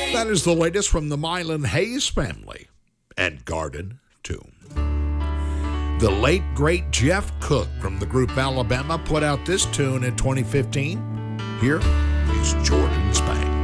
That is the latest from the Mylan Hayes family and Garden Tomb. The late, great Jeff Cook from the group Alabama put out this tune in 2015. Here is Jordan Spanks.